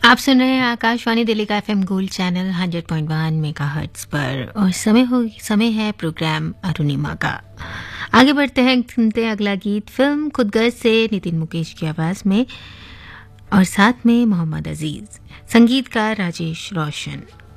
आप सुन रहे हैं आकाशवाणी दिल्ली का एफएम गोल्ड चैनल 100.1 मेगाहर्ट्ज पर और समय है प्रोग्राम अरुणिमा का। आगे बढ़ते हैं, सुनते हैं अगला गीत फिल्म खुदगर्ज से नितिन मुकेश की आवाज में और साथ में मोहम्मद अजीज, संगीतकार राजेश रोशन।